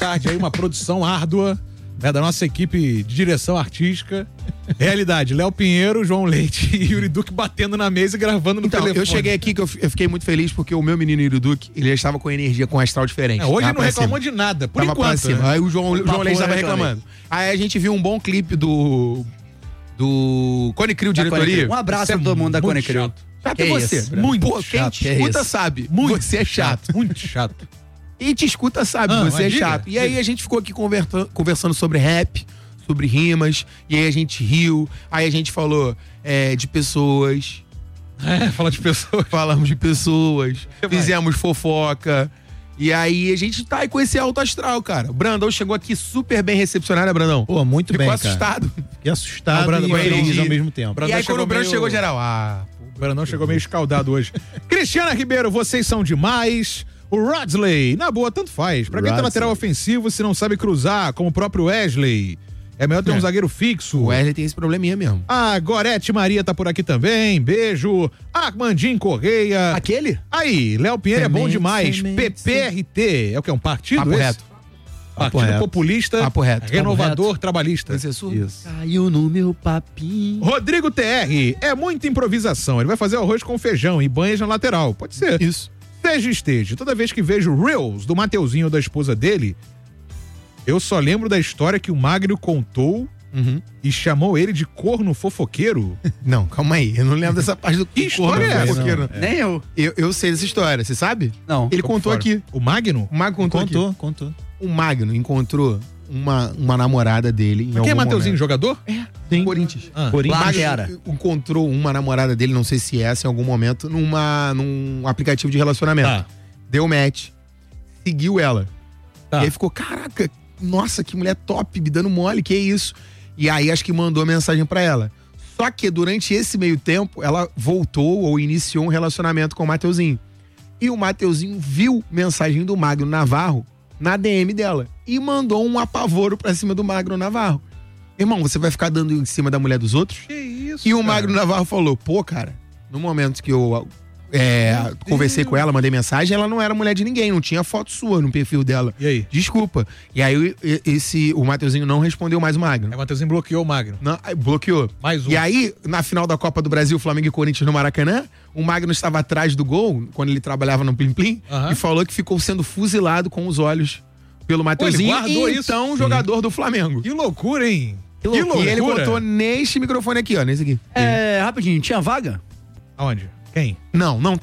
tarde aí, uma produção árdua, né, da nossa equipe de direção artística. Realidade, Léo Pinheiro, João Leite e Yuri Duque batendo na mesa e gravando no telefone. Eu cheguei aqui que eu fiquei muito feliz porque o meu menino Yuri Duque, ele já estava com energia, com astral diferente. Hoje ele não reclamou de nada, por enquanto. Né? Aí o João Leite estava reclamando. Aí a gente viu um bom clipe do Cone Crew Diretoria. Um abraço pra todo mundo da Cone Crew. Chato é você. Muito chato. Quem te escuta sabe. Você é chato. Muito chato. Quem te escuta sabe, você é chato. E aí a gente ficou aqui conversando sobre rap, sobre rimas, e aí a gente riu, aí a gente falou de pessoas. Fala de pessoas. Falamos de pessoas, fizemos fofoca. E aí a gente tá aí com esse alto astral, cara. O Brandão chegou aqui super bem recepcionado, né, Brandão? Pô, muito bem, cara. Ficou assustado. Fiquei assustado e feliz ao mesmo tempo. E aí quando o Brandão chegou, geral, o Brandão chegou meio escaldado hoje. Cristiana Ribeiro, vocês são demais. O Rodsley, na boa, tanto faz. Pra quem tá lateral ofensivo, se não sabe cruzar, como o próprio Wesley, é melhor ter um zagueiro fixo. O Wesley tem esse probleminha mesmo. A Gorete Maria tá por aqui também, beijo. Armandinho Correia. Aquele? Aí, Léo Pinheiro é bom demais. PPRT, é o que? É um partido Papo esse? reto. Partido Populista, Papo reto. Renovador Trabalhista. Isso. Caiu no meu papinho. Rodrigo TR, é muita improvisação. Ele vai fazer arroz com feijão e banhas na lateral. Pode ser. Isso. Esteja. Toda vez que vejo Reels do Mateuzinho ou da esposa dele, eu só lembro da história que o Magno contou e chamou ele de corno fofoqueiro. Não, calma aí. Eu não lembro dessa parte do que história é essa? Nem eu. Eu sei dessa história, você sabe? Não. Ele contou aqui. O Magno? O Magno Contou. O Magno encontrou uma namorada dele. Mas quem é Mateuzinho, jogador? Tem. Corinthians. Magno encontrou uma namorada dele, não sei se é essa, em algum momento, num aplicativo de relacionamento. Deu match. Seguiu ela. E aí ficou, caraca, nossa, que mulher top, me dando mole, que isso? E aí acho que mandou mensagem pra ela. Só que durante esse meio tempo, ela voltou ou iniciou um relacionamento com o Mateuzinho. E o Mateuzinho viu mensagem do Magno Navarro na DM dela. E mandou um apavoro pra cima do Magno Navarro. Irmão, você vai ficar dando em cima da mulher dos outros? Que isso, E o Magno Navarro falou, pô, cara, no momento que eu conversei com ela, mandei mensagem, ela não era mulher de ninguém, não tinha foto sua no perfil dela. E aí? Desculpa. E aí o Mateuzinho não respondeu mais o Magno. O Mateuzinho bloqueou o Magno. Não, bloqueou. Mais um. E aí, na final da Copa do Brasil, Flamengo e Corinthians no Maracanã, o Magno estava atrás do gol, quando ele trabalhava no Plim Plim, e falou que ficou sendo fuzilado com os olhos pelo Mateuzinho, então jogador do Flamengo. Que loucura, hein? Que loucura. E ele contou neste microfone aqui, ó, nesse aqui. Rapidinho, tinha vaga? Aonde? Quem? Não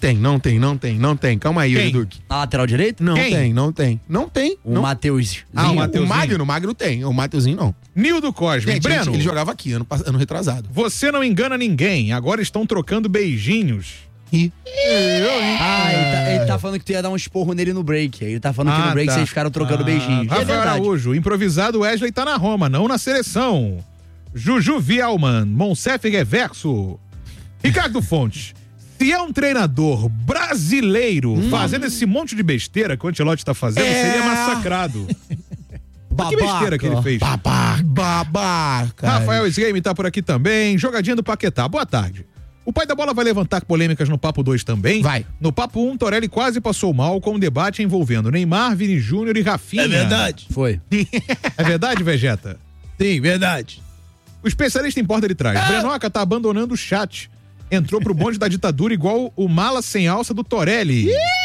tem. Calma aí, Yuri Duque. Na lateral direita? Não tem. O Mateuzinho. O Magno tem. O Mateuzinho não. Nildo Cosme. Gente, Breno, ele jogava aqui, ano retrasado. você não engana ninguém. Agora estão trocando beijinhos. E? Ele tá falando que tu ia dar um esporro nele no break. Ele tá falando que no break vocês ficaram trocando beijinhos. Rafael Araújo, improvisado Wesley tá na Roma, não na seleção. Juju Vielman, Monsef Reverso. Ricardo Fontes, se é um treinador brasileiro fazendo esse monte de besteira que o Ancelotti tá fazendo, seria massacrado. Que besteira que ele fez. Babaca. Rafael Sgame tá por aqui também. Jogadinha do Paquetá. Boa tarde. O pai da bola vai levantar polêmicas no Papo 2 também? Vai. No Papo 1, Torelli quase passou mal com um debate envolvendo Neymar, Vini Júnior e Rafinha. É verdade. Foi. É verdade, Vegeta? Sim, verdade. O especialista em porta de trás. Brenoca tá abandonando o chat. Entrou pro bonde da ditadura igual o mala sem alça do Torelli.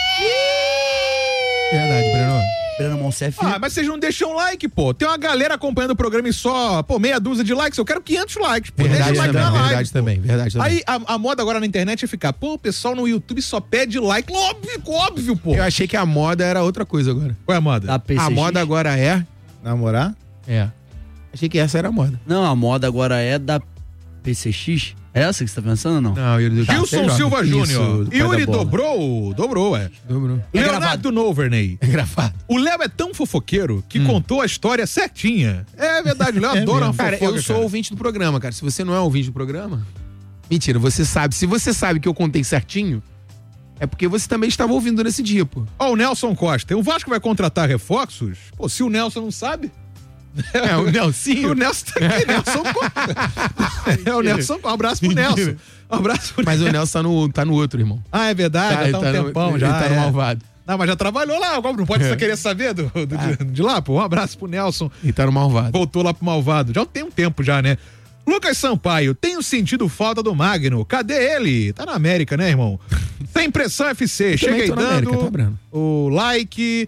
Verdade, Breno. Breno Monsef. Mas vocês não deixam like, pô. Tem uma galera acompanhando o programa e só, meia dúzia de likes. Eu quero 500 likes, pô. Verdade Deixa o like na live. Verdade também. Aí a moda agora na internet é ficar, o pessoal no YouTube só pede like. Óbvio, pô. Eu achei que a moda era outra coisa agora. Qual é a moda? A moda agora é... Namorar? É. Achei que essa era a moda. Não, a moda agora é da PCX. É essa que você tá pensando ou não? Não, Yuri Gilson Silva Júnior. Yuri dobrou, Dobrou. Leonardo Noverney. É gravado. O Léo é tão fofoqueiro que contou a história certinha. É verdade, o Léo adora uma fofoca. Cara, eu sou ouvinte do programa, cara. Se você não é ouvinte do programa... Mentira, você sabe. Se você sabe que eu contei certinho, é porque você também estava ouvindo nesse dia, pô. O Nelson Costa. O Vasco vai contratar reforços? Pô, se o Nelson não sabe... o Nelsinho. O Nelson tá aqui, Nelson Costa. O Nelson, um abraço pro Nelson. Um abraço pro Mas o Nelson tá no outro, irmão. É verdade, tá um tempão já. Ele tá no malvado. Não, mas já trabalhou lá, não pode só querer saber de lá, pô. Um abraço pro Nelson. E tá no Malvado. Voltou lá pro Malvado. Já tem um tempo já, né? Lucas Sampaio, tenho sentido falta do Magno. Cadê ele? Tá na América, né, irmão? Sem pressão FC. Cheguei dando América, tá o like.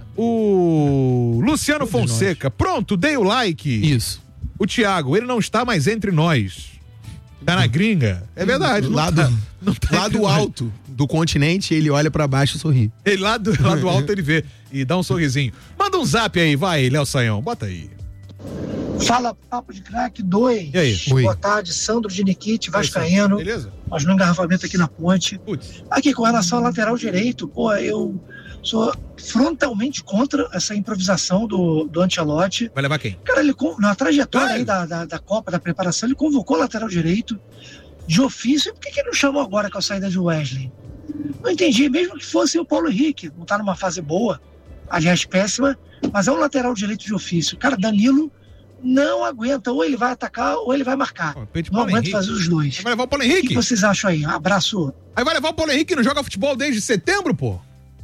O Luciano Fonseca. Pronto, dei o like. Isso. O Thiago, ele não está mais entre nós. Tá na gringa. É verdade. Lá do alto do continente, ele olha pra baixo e sorri. Ele lá do alto ele vê e dá um sorrisinho. Manda um zap aí, vai, Léo Saião. Bota aí. Fala, Papo de Craque 2. E aí? Boa tarde, Sandro de Nikit, vascaíno. Beleza? Mas no engarrafamento aqui na ponte. Putz. Aqui, com relação ao lateral direito, pô, eu sou frontalmente contra essa improvisação do Ancelotti. Vai levar quem? Cara, ele, na trajetória aí da Copa, da preparação, ele convocou o lateral direito de ofício. Por que ele não chamou agora com a saída de Wesley? Não entendi, mesmo que fosse o Paulo Henrique, não tá numa fase boa, aliás, péssima, mas é um lateral direito de ofício. Cara, Danilo não aguenta, ou ele vai atacar ou ele vai marcar. Não aguenta fazer os dois. Vai levar o Paulo Henrique? O que vocês acham aí? Abraço. Aí vai levar o Paulo Henrique que não joga futebol desde setembro, pô?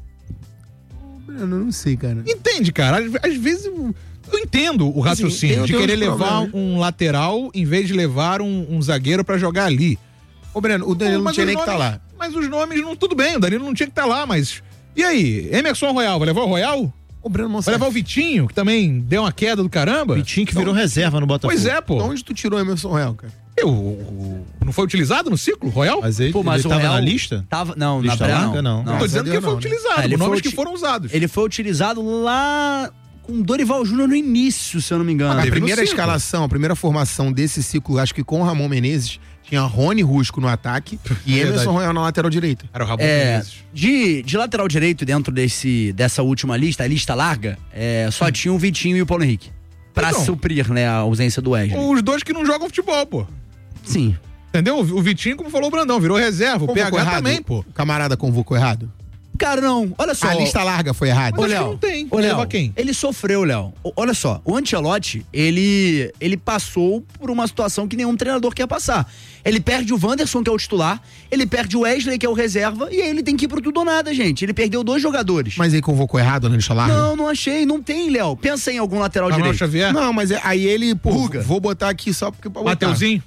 Eu não sei, cara. Entende, cara? Às vezes eu entendo o raciocínio de querer levar um lateral em vez de levar um zagueiro pra jogar ali. Ô, Breno, o Danilo não tinha nem que estar lá. Mas os nomes, tudo bem, o Danilo não tinha que estar lá, mas... E aí, Emerson Royal, vai levar o Royal? O Breno não vai levar o Vitinho, que também deu uma queda do caramba? Vitinho que virou reserva no Botafogo. Pois é, pô. De onde tu tirou o Emerson Royal, cara? Não foi utilizado no ciclo, Royal? Mas ele, ele tava na lista? Não, lista na larga, não. Não tô dizendo que foi utilizado, ele nomes que foram usados. Ele foi utilizado lá com Dorival Júnior no início, se eu não me engano. A primeira escalação, a primeira formação desse ciclo, acho que com o Ramon Menezes, tinha Rony Rusco no ataque e Emerson Royal na lateral direita. Era o Ramon Menezes. De lateral direito, dentro dessa última lista, a lista larga, só tinha o Vitinho e o Paulo Henrique. Pra suprir, né, a ausência do Wesley. Os dois que não jogam futebol, pô. Sim. Entendeu? O Vitinho, como falou o Brandão, virou reserva. O PH errado? também, pô. O camarada convocou errado? Cara, não. Olha só. A lista larga foi errada. Mas não tem. Ô, Léo, quem? Ele sofreu, Léo. Olha só, o Ancelotti, ele passou por uma situação que nenhum treinador quer passar. Ele perde o Wanderson, que é o titular, ele perde o Wesley, que é o reserva, e aí ele tem que ir pro tudo ou nada, gente. Ele perdeu 2 jogadores. Mas ele convocou errado na lista larga? Não achei. Não tem, Léo. Pensa em algum lateral direito. Xavier? Não, mas aí ele, vou botar aqui só porque... Mateuzinho?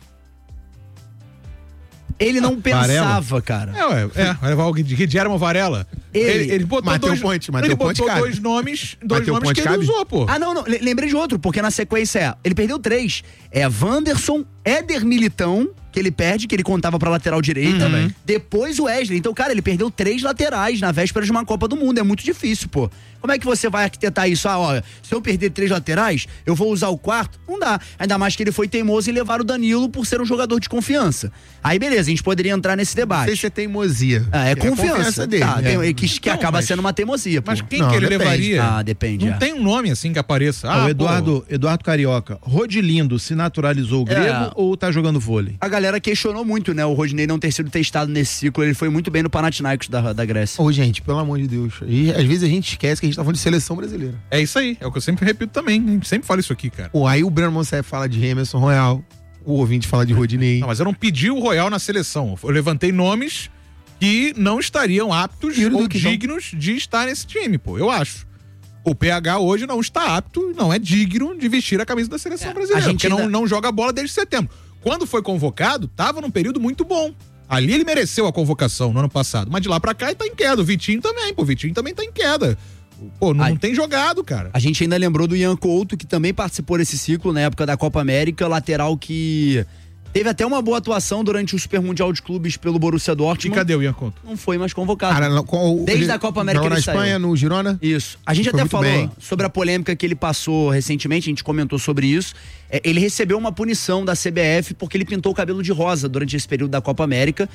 Ele não pensava, cara. Vai levar o Guilherme Varela. Ele botou Mateu Ponte, dois nomes que ele usou, pô. Não. Lembrei de outro, porque na sequência ele perdeu 3. Wanderson, Éder Militão, que ele perde, que ele contava pra lateral direita. Depois o Wesley. Então, cara, ele perdeu 3 laterais na véspera de uma Copa do Mundo. É muito difícil, pô. Como é que você vai arquitetar isso? Se eu perder 3 laterais, eu vou usar o quarto? Não dá. Ainda mais que ele foi teimoso em levar o Danilo por ser um jogador de confiança. Aí, beleza, a gente poderia entrar nesse debate. Não sei se é teimosia. É confiança dele. Tá, que acaba sendo uma teimosia, pô. Mas quem que ele levaria? Depende. Não tem um nome assim que apareça. O Eduardo Carioca. Rodilindo se naturalizou o grego ou tá jogando vôlei? A galera questionou muito, né? O Rodinei não ter sido testado nesse ciclo. Ele foi muito bem no Panathinaikos da Grécia. Gente, pelo amor de Deus. E às vezes a gente esquece que a gente tá falando de seleção brasileira. É isso aí. É o que eu sempre repito também. A gente sempre fala isso aqui, cara. Aí o Breno Monsef fala de Emerson Royal. O ouvinte fala de Rodinei. Não, mas eu não pedi o Royal na seleção. Eu levantei nomes que não estariam aptos ou dignos de estar nesse time, pô. Eu acho. O PH hoje não está apto, não é digno de vestir a camisa da seleção brasileira. Porque não joga bola desde setembro. Quando foi convocado, tava num período muito bom. Ali ele mereceu a convocação no ano passado. Mas de lá pra cá ele tá em queda. O Vitinho também, pô. O Vitinho também tá em queda. Pô, não tem jogado, cara. A gente ainda lembrou do Ian Couto, que também participou desse ciclo na época da Copa América, lateral que teve até uma boa atuação durante o Super Mundial de Clubes pelo Borussia Dortmund. E cadê o Ian Couto? Não foi mais convocado. Desde a Copa América ele saiu. Na Espanha, no Girona? Isso. A gente até falou sobre a polêmica que ele passou recentemente, a gente comentou sobre isso. Ele recebeu uma punição da CBF porque ele pintou o cabelo de rosa durante esse período da Copa América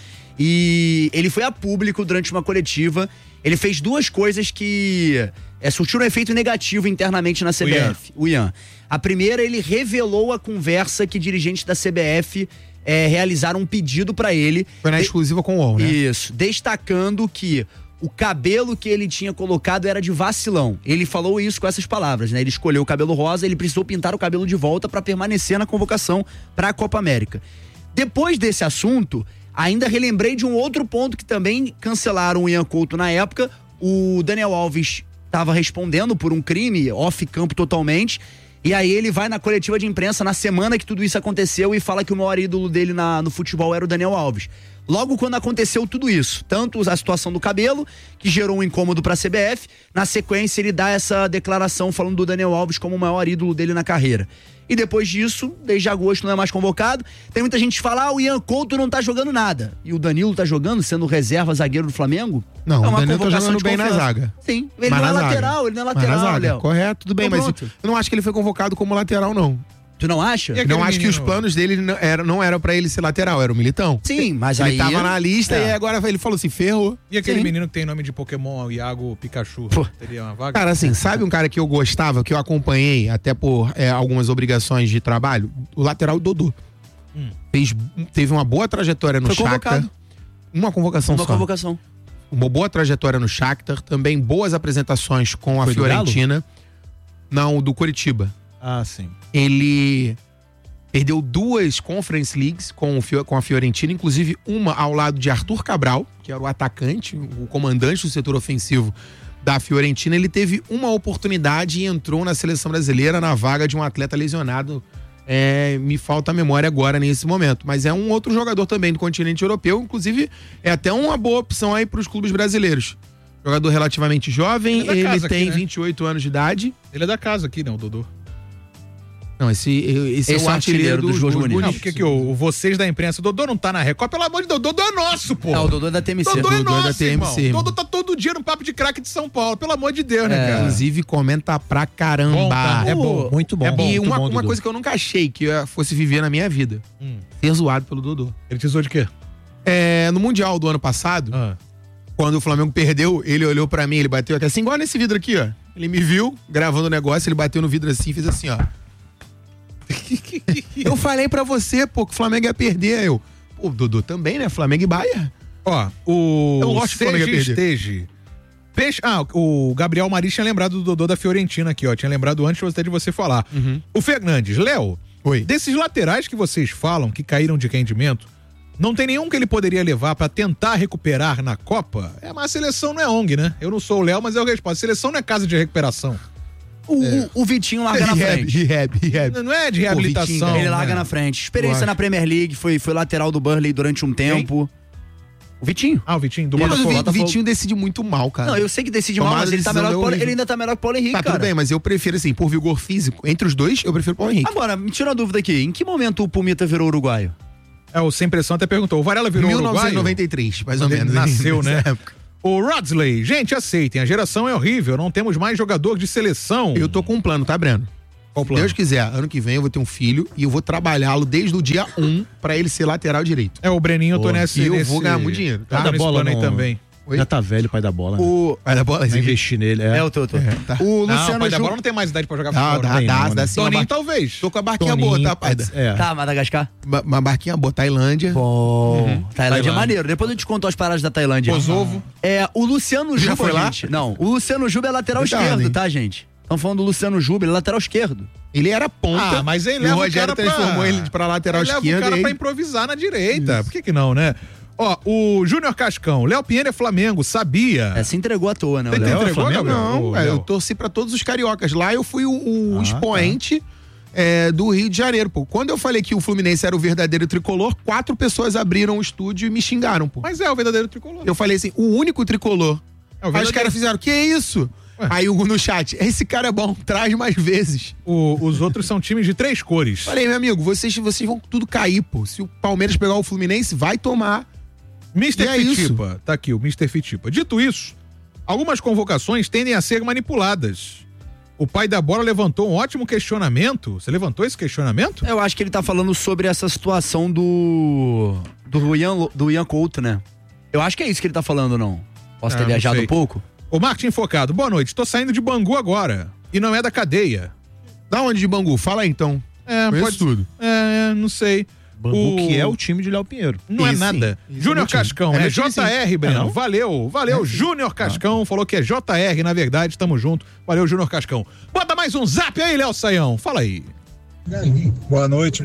e ele foi a público durante uma coletiva. Ele fez 2 coisas que surtiram um efeito negativo internamente na CBF. O Ian. A primeira, ele revelou a conversa que dirigentes da CBF realizaram um pedido pra ele. Foi na exclusiva com o UOL, né? Isso. Destacando que o cabelo que ele tinha colocado era de vacilão. Ele falou isso com essas palavras, né? Ele escolheu o cabelo rosa, ele precisou pintar o cabelo de volta pra permanecer na convocação pra Copa América. Depois desse assunto, ainda relembrei de um outro ponto que também cancelaram o Ian Couto na época, o Daniel Alves estava respondendo por um crime off-campo totalmente. E aí ele vai na coletiva de imprensa na semana que tudo isso aconteceu e fala que o maior ídolo dele no futebol era o Daniel Alves. Logo quando aconteceu tudo isso, tanto a situação do cabelo, que gerou um incômodo pra CBF, na sequência ele dá essa declaração falando do Daniel Alves como o maior ídolo dele na carreira. E depois disso, desde agosto não é mais convocado. Tem muita gente que fala, o Ian Couto não tá jogando nada. E o Danilo tá jogando, sendo reserva zagueiro do Flamengo? Não, o Danilo tá jogando bem na zaga. Sim, ele não é lateral, ele não é lateral, Léo. Correto, tudo bem, mas eu não acho que ele foi convocado como lateral, não. Tu não acha? Não acho que os planos dele não eram pra ele ser lateral, era o Militão. Sim, mas ele aí... Ele tava na lista e agora ele falou assim, ferrou. E aquele menino que tem nome de Pokémon, o Iago Pikachu, teria uma vaga? Cara, assim, sabe um cara que eu gostava, que eu acompanhei até por algumas obrigações de trabalho? O lateral Dodô. Teve uma boa trajetória no Shakhtar. Uma convocação só. Uma boa trajetória no Shakhtar, também boas apresentações com a Fiorentina. Não, do Coritiba. Ah, sim. Ele perdeu 2 Conference Leagues com a Fiorentina, inclusive uma ao lado de Arthur Cabral, que era o atacante, o comandante do setor ofensivo da Fiorentina. Ele teve uma oportunidade e entrou na seleção brasileira na vaga de um atleta lesionado. Me falta a memória agora nesse momento, mas é um outro jogador também do continente europeu, inclusive é até uma boa opção aí para os clubes brasileiros. Jogador relativamente jovem, ele tem aqui, né? 28 anos de idade. Ele é da casa aqui, né, o Dodô? Não, esse é o artilheiro dos gols bonitos. Não, porque vocês da imprensa, o Dodô não tá na Record, pelo amor de Deus, o Dodô é nosso, pô. Não, o Dodô é da TMC. Dodô é nosso, da TMC, irmão. O Dodô tá todo dia no Papo de Craque de São Paulo, pelo amor de Deus, né, cara? Inclusive, comenta pra caramba. Bom, tá? É bom, muito bom. E uma coisa que eu nunca achei que eu fosse viver na minha vida, ser zoado pelo Dodô. Ele te zoou de quê? No Mundial do ano passado, quando o Flamengo perdeu, ele olhou pra mim, ele bateu até assim, igual nesse vidro aqui, ó. Ele me viu gravando o negócio, ele bateu no vidro assim e fez assim, ó. Eu falei pra você, pô, que o Flamengo ia perder. O Dodô também, né? Flamengo e Bahia. Ó, o Esteja. O Gabriel Maris tinha lembrado do Dodô da Fiorentina aqui, ó. Tinha lembrado antes até de você falar. O Fernandes, Léo, desses laterais que vocês falam que caíram de rendimento, não tem nenhum que ele poderia levar pra tentar recuperar na Copa? Mas a seleção não é ONG, né? Eu não sou o Léo, mas eu respondo. A seleção não é casa de recuperação. O Vitinho larga na frente. Rehab. Não é de reabilitação. Ele larga na frente. Experiência na Premier League, foi lateral do Burnley durante um tempo. O Vitinho. O Vitinho, do Botafogo. O Vitinho decide muito mal, cara. Não, eu sei que decide mal, mas ele ainda tá melhor que o Paulo Henrique, cara. Tudo bem, mas eu prefiro, assim, por vigor físico, entre os dois, eu prefiro o Paulo Henrique. Agora, me tira uma dúvida aqui. Em que momento o Pumita virou uruguaio? O Sem Pressão até perguntou. O Varela virou uruguaio? 1993, mais ou menos. Nasceu, né? O Rodsley, gente, aceitem, a geração é horrível, não temos mais jogador de seleção. Eu tô com um plano, tá, Breno? Qual plano? Se Deus quiser, ano que vem eu vou ter um filho e eu vou trabalhá-lo desde o dia 1 pra ele ser lateral direito. O Breninho, eu tô nesse... E eu vou ganhar muito dinheiro, tá? Da bola aí também. Já tá velho o pai da bola. Pai da bola? Vai investir nele. Eu tô. Tá. O Luciano o pai da bola não tem mais idade pra jogar futebol. Dá sim. Toninho, talvez. Tô com a barquinha boa, tá, pai? Tá, Madagascar? Uma barquinha boa, Tailândia. Bom. Tailândia é maneiro. Depois eu te conto as paradas da Tailândia. Kosovo. O Luciano Juba, foi lá? gente. Não, o Luciano Juba é lateral esquerdo, tá, gente? Estamos falando do Luciano Juba, ele é lateral esquerdo. Ele era ponta. Mas ele leva o Rogério transformou ele pra lateral esquerda. Ele leva o cara pra improvisar na direita. Por que não, né? O Júnior Cascão, Léo Pinheiro é Flamengo, sabia? Se entregou à toa, né? Você entregou, Flamengo? Não, eu torci pra todos os cariocas. Lá eu fui o expoente do Rio de Janeiro, pô. Quando eu falei que o Fluminense era o verdadeiro tricolor, 4 pessoas abriram o estúdio e me xingaram, pô. Mas é o verdadeiro tricolor. Eu falei assim, o único tricolor. Aí os caras fizeram, que isso? Aí no chat, esse cara é bom, traz mais vezes. Os outros são times de 3 cores. Falei, meu amigo, vocês vão tudo cair, pô. Se o Palmeiras pegar o Fluminense, vai tomar. Mr. Fitipa, tá aqui o Mr. Fitipa. Dito isso, algumas convocações tendem a ser manipuladas. O pai da bola levantou um ótimo questionamento. Você levantou esse questionamento? Eu acho que ele tá falando sobre essa situação do Ian Couto, né? Eu acho que é isso que ele tá falando, não? Posso ter viajado um pouco? O Martin Focado, boa noite. Tô saindo de Bangu agora. E não é da cadeia. Da onde de Bangu? Fala aí, então. Pode tudo. Não sei. Bangu que é o time de Léo Pinheiro. Não é nada. Júnior Cascão, é JR, Breno. Valeu. Júnior Cascão falou que é JR, na verdade, tamo junto. Valeu, Júnior Cascão. Bota mais um zap aí, Léo Saião. Fala aí. Boa noite.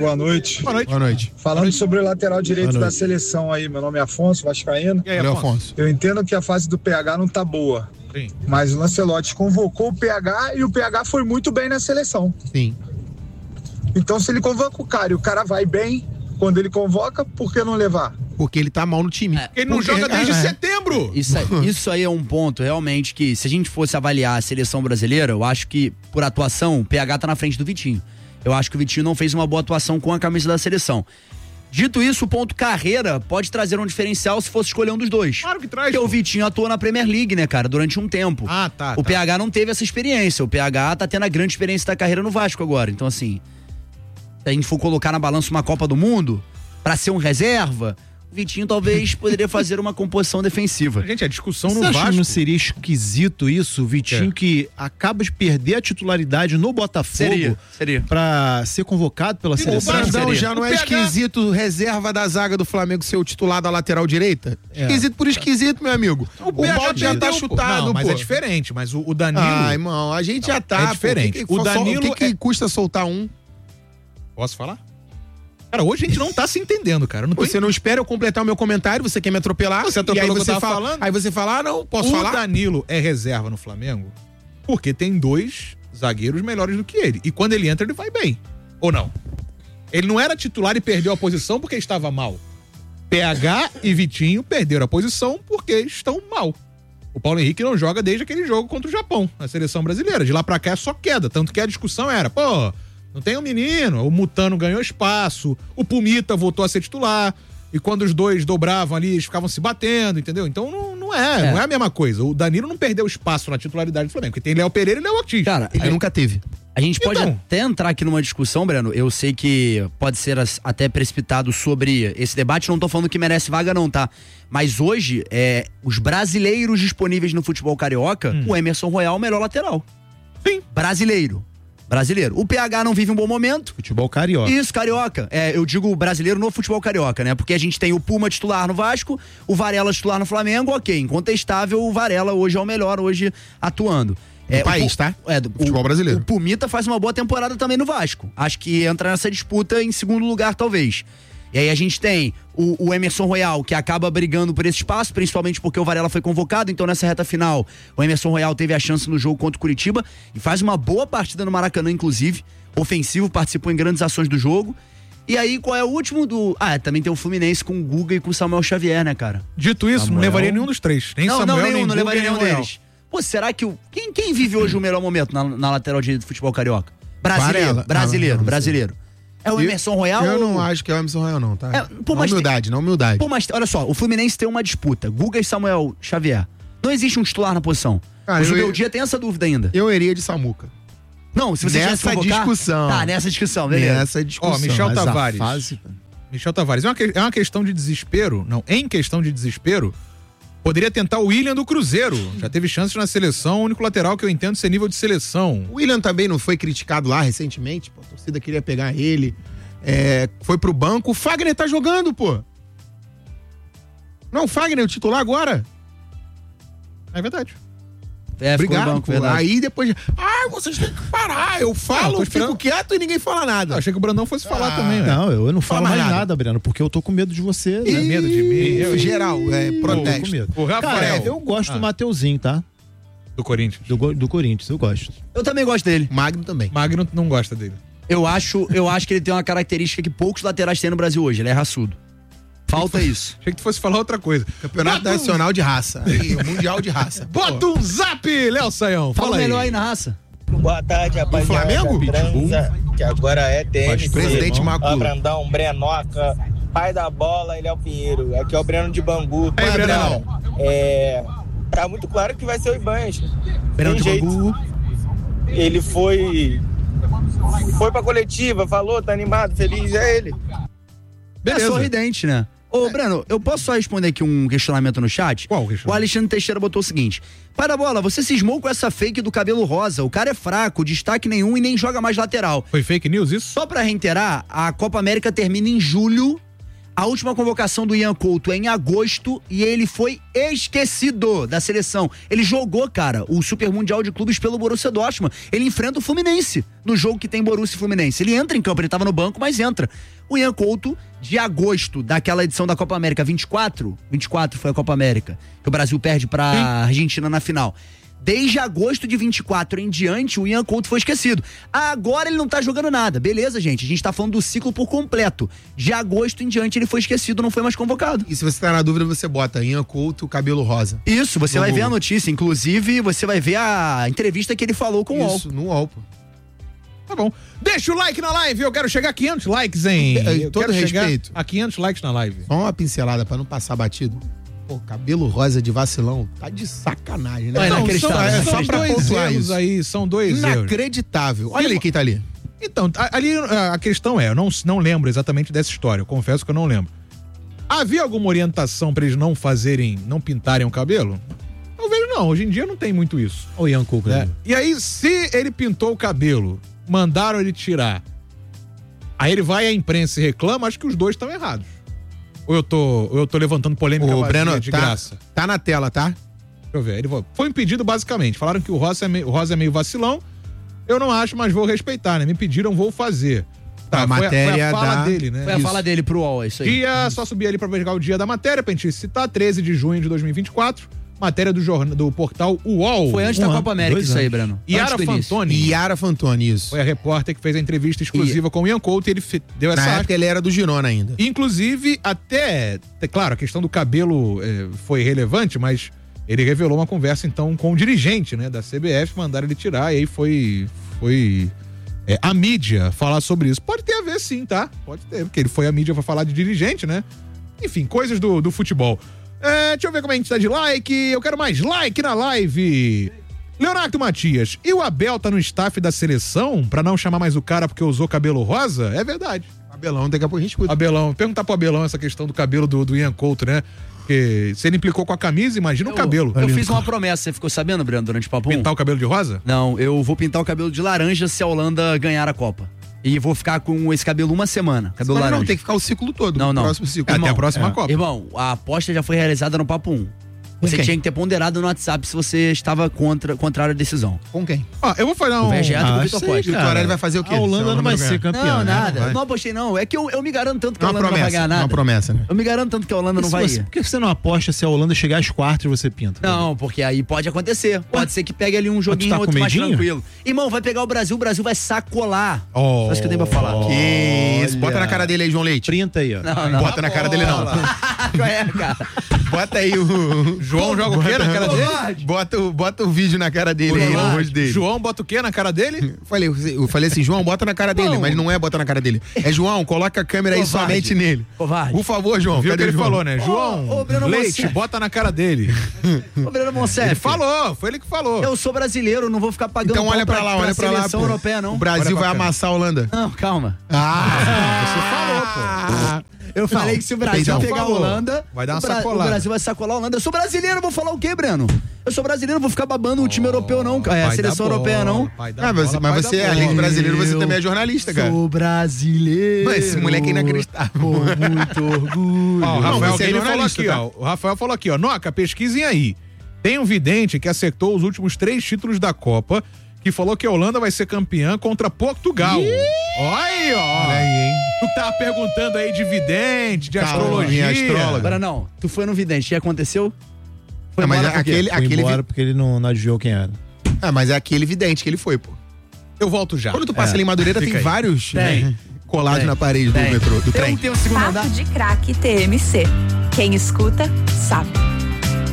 Falando sobre o lateral direito da seleção aí, meu nome é Afonso, vascaíno. E aí, Afonso? Eu entendo que a fase do PH não tá boa, Sim. Mas o Lancelotti convocou o PH e o PH foi muito bem na seleção. Sim. Então, se ele convoca o cara e o cara vai bem, quando ele convoca, por que não levar? Porque ele tá mal no time. Ele não joga desde setembro. Isso aí é um ponto, realmente, que se a gente fosse avaliar a seleção brasileira, eu acho que, por atuação, o PH tá na frente do Vitinho. Eu acho que o Vitinho não fez uma boa atuação com a camisa da seleção. Dito isso, o ponto carreira pode trazer um diferencial se fosse escolher um dos dois. Claro que traz. Porque o Vitinho atuou na Premier League, né, cara, durante um tempo. Tá. O PH não teve essa experiência. O PH tá tendo a grande experiência da carreira no Vasco agora. Então, assim, se a gente for colocar na balança uma Copa do Mundo, pra ser um reserva, o Vitinho talvez poderia fazer uma composição defensiva. Gente, a discussão no Você acha Vasco... que não seria esquisito isso, o Vitinho, que acaba de perder a titularidade no Botafogo Seria. pra ser convocado pela O seleção? Brandão já não é esquisito reserva da zaga do Flamengo ser o titular da lateral direita? Esquisito por esquisito, meu amigo. O balde já tá chutado, Não, mas pô. é diferente. Mas o Danilo... irmão, a gente já tá. É diferente. O Danilo... O que custa soltar um? Posso falar? Cara, hoje a gente não tá se entendendo, cara. Você não espera eu completar o meu comentário, você quer me atropelar. Você atropelou e aí o que eu você tava fala, falando. Aí você fala, não, posso falar? O Danilo é reserva no Flamengo porque tem 2 zagueiros melhores do que ele. E quando ele entra, ele vai bem. Ou não? Ele não era titular e perdeu a posição porque estava mal. PH e Vitinho perderam a posição porque estão mal. O Paulo Henrique não joga desde aquele jogo contra o Japão, na seleção brasileira. De lá pra cá é só queda. Tanto que a discussão era, não tem um menino, o Mutano ganhou espaço, o Pumita voltou a ser titular, e quando os dois dobravam ali, eles ficavam se batendo, entendeu? Então não é a mesma coisa. O Danilo não perdeu espaço na titularidade do Flamengo, porque tem Léo Pereira e Léo Ortiz. Cara, Ele nunca teve. A gente pode até entrar aqui numa discussão, Breno. Eu sei que pode ser até precipitado sobre esse debate. Não tô falando que merece vaga, não, tá? Mas hoje, os brasileiros disponíveis no futebol carioca, o Emerson Royal é o melhor lateral. Sim. Brasileiro. O PH não vive um bom momento. Futebol carioca. Isso, carioca. Eu digo brasileiro no futebol carioca, né? Porque a gente tem o Puma titular no Vasco, o Varela titular no Flamengo, ok. Incontestável, o Varela hoje é o melhor, hoje atuando. País, tá? Do futebol brasileiro. O Pumita faz uma boa temporada também no Vasco. Acho que entra nessa disputa em segundo lugar, talvez. E aí a gente tem o Emerson Royal, que acaba brigando por esse espaço, principalmente porque o Varela foi convocado, então nessa reta final o Emerson Royal teve a chance no jogo contra o Curitiba e faz uma boa partida no Maracanã, inclusive, ofensivo, participou em grandes ações do jogo. E aí, qual é o último do... também tem o Fluminense com o Guga e com o Samuel Xavier, né, cara? Dito isso, não levaria nenhum dos 3. Nem Samuel, nem Guga, não levaria nem nenhum deles. Pô, será que quem vive hoje o melhor momento na lateral direita do futebol carioca? Brasileiro. É o Emerson Royal? Eu não acho que é o Emerson Royal, não, tá? Na humildade. Pô, mas olha só, o Fluminense tem uma disputa. Guga e Samuel Xavier. Não existe um titular na posição. Cara, o Zubeldia tem essa dúvida ainda. Eu iria de Samuca. Não, se você nessa discussão. Tá, nessa discussão, beleza. Nessa discussão. Michel Tavares. Michel Tavares. É uma questão de desespero. Não, em questão de desespero, poderia tentar o William do Cruzeiro. Já teve chances na seleção, o único lateral que eu entendo ser nível de seleção. O William também não foi criticado lá recentemente? Pô, a torcida queria pegar ele. Foi pro banco. O Fagner tá jogando, pô. Não, o Fagner é o titular agora. É verdade. Obrigado, banco, verdade. Aí depois... vocês têm que parar. Eu falo, fico quieto e ninguém fala nada. Eu achei que o Brandão fosse falar também, né? Não, eu não falo mais nada, Breno, porque eu tô com medo de você. Né? Medo de mim? Geral, protesto. Com medo. O Rafael. Cara, eu gosto do Mateuzinho, tá? Do Corinthians. Do Corinthians, eu gosto. Eu também gosto dele. Magno também. Magno não gosta dele. Eu acho que ele tem uma característica que poucos laterais têm no Brasil hoje. Ele é raçudo. Falta isso. Achei que tu fosse falar outra coisa. Campeonato Nacional de Raça. Mundial de Raça. Bota um zap, Léo Saião. Fala aí. melhor aí na raça. Boa tarde, rapaziada. Flamengo? Que agora é TNC. Presidente Macula. Brandão, Brenoca, pai da bola, ele é o Pinheiro. Aqui é o Breno de Bangu. Aí, Brenão. Tá muito claro que vai ser o Ibanez. Breno de Bangu. Ele foi pra coletiva, falou, tá animado, feliz, é ele. Beleza. É sorridente, né? Ô, Breno, eu posso só responder aqui um questionamento no chat? Qual questionamento? O Alexandre Teixeira botou o seguinte: pai da bola, você cismou com essa fake do cabelo rosa. O cara é fraco, destaque nenhum e nem joga mais lateral. Foi fake news isso? Só pra reiterar, a Copa América termina em julho. A última convocação do Ian Couto é em agosto e ele foi esquecido da seleção. Ele jogou, cara, o Super Mundial de Clubes pelo Borussia Dortmund. Ele enfrenta o Fluminense no jogo que tem Borussia e Fluminense. Ele entra em campo, ele tava no banco, mas entra. O Ian Couto, de agosto daquela edição da Copa América 24 foi a Copa América, que o Brasil perde pra Argentina na final. Desde agosto de 24 em diante, o Ian Couto foi esquecido. Agora ele não tá jogando nada. Beleza, gente? A gente tá falando do ciclo por completo. De agosto em diante ele foi esquecido, não foi mais convocado. E se você tá na dúvida, você bota Ian Couto, cabelo rosa. Isso, você vai ver a notícia. Inclusive, você vai ver a entrevista que ele falou com o UOL. Isso, no UOL, pô. Tá bom. Deixa o like na live, eu quero chegar a 500 likes, hein? Eu todo quero respeito. chegar a 500 likes na live. Só uma pincelada pra não passar batido. Pô, cabelo rosa de vacilão, tá de sacanagem, né? Não, É só pra dois pontuar erros isso. aí, são 2 erros. Inacreditável. Olha ali quem tá ali. Então, ali a questão é, eu não lembro exatamente dessa história, eu confesso que eu não lembro. Havia alguma orientação pra eles não pintarem o cabelo? Eu vejo não, hoje em dia não tem muito isso. O Ian Couto, né? E aí, se ele pintou o cabelo, mandaram ele tirar, aí ele vai à imprensa e reclama, acho que os dois estão errados. Ou eu tô levantando polêmica O Breno, de graça? Tá na tela, tá? Deixa eu ver. Ele foi impedido basicamente. Falaram que o Rosa é meio vacilão. Eu não acho, mas vou respeitar, né? Me pediram, vou fazer. Tá, a matéria foi a fala dele, né? Foi a fala dele pro UOL, é isso aí. Só subir ali pra pegar o dia da matéria, pra gente citar, 13 de junho de 2024. Matéria do portal UOL. Foi antes da Copa América isso aí, Breno. Yara Fantoni, isso. Foi a repórter que fez a entrevista exclusiva com o Ian Couto e ele deu essa... Na época ele era do Girona ainda. Inclusive, claro, a questão do cabelo foi relevante, mas ele revelou uma conversa então com o dirigente, né, da CBF, mandaram ele tirar e aí foi a mídia falar sobre isso. Pode ter a ver sim, tá? Pode ter, porque ele foi a mídia pra falar de dirigente, né? Enfim, coisas do futebol. Deixa eu ver como a gente tá de like. Eu quero mais like na live. Leonardo Matias, e o Abel tá no staff da seleção pra não chamar mais o cara porque usou cabelo rosa? É verdade. Abelão, daqui a pouco a gente escuta. Abelão, perguntar pro Abelão essa questão do cabelo do Ian Couto, né? Porque se ele implicou com a camisa, imagina o cabelo. Eu fiz uma promessa, você ficou sabendo, Breno, durante o papo? Pintar o cabelo de rosa? Não, eu vou pintar o cabelo de laranja se a Holanda ganhar a Copa. E vou ficar com esse cabelo uma semana. Cabelo laranja. Não, tem que ficar o ciclo todo. Não. Próximo ciclo. Até a próxima Copa. Irmão, a aposta já foi realizada no Papo 1. Você tinha que ter ponderado no WhatsApp se você estava contrário à decisão. Com quem? Eu vou falar um... O Vegeto do Vitor Costa. E o Torelli vai fazer o quê? A Holanda não vai ser campeã. Não, nada. Né? Não apostei, não. É que eu me garanto tanto que a Uma Holanda não vai ganhar nada. Uma promessa, né? Eu me garanto tanto que a Holanda não vai ir. Por que você não aposta se a Holanda chegar às quartas e você pinta? Não, porque aí pode acontecer. Pode ser que pegue ali um joguinho tá outro mais medinho? tranquilo. Irmão, vai pegar o Brasil vai sacolar. É isso que eu tenho pra falar. Que isso. Bota na cara dele aí, João Leite. Printa aí, ó. Não. Bota na cara dele, não. Qual é, cara? Bota aí o... João joga o quê na cara dele? Bota o vídeo na cara dele aí, no rosto dele. João bota o quê na cara dele? Eu falei assim, João, bota na cara dele, mas não é botar na cara dele. É João, coloca a câmera aí somente nele. Covarde. Por favor, João. Viu o que ele João? falou, né? João, Leite, bota na cara dele. Ô, Breno Monsef. Ele falou, foi ele que falou. Eu sou brasileiro, não vou ficar pagando Então olha pra lá, olha pra lá. seleção europeia, não. O Brasil vai amassar a Holanda. Não, calma. Você falou, pô. Eu falei que se o Brasil pegar a Holanda, vai dar uma o sacolada. O Brasil vai sacolar a Holanda. Eu sou brasileiro, vou falar o quê, Breno? Eu sou brasileiro, vou ficar babando o time europeu, não. A seleção europeia, não. Mas você, além de brasileiro, você também é jornalista, cara. Sou brasileiro. Mas esse moleque é inacreditável. Com muito orgulho. Ó, o Rafael você é falou aqui, tá? ó. O Rafael falou aqui, ó. Noca, pesquisem aí. Tem um vidente que acertou os últimos 3 títulos da Copa, que falou que a Holanda vai ser campeã contra Portugal. Olha aí, ó. Olha aí, hein? Tu tava perguntando aí de vidente, de astrologia. Astróloga. Agora não, tu foi no vidente, o que aconteceu? Foi Mas embora aquele Foi embora porque ele não adivinhou quem era. mas é aquele vidente que ele foi, pô. Eu volto já. Quando tu passa ali em Madureira, tem Fica aí. vários Tem. colados Tem. na parede do Tem. metrô, do trem. Tem um segundo andar. Papo de Craque TMC. Quem escuta, sabe.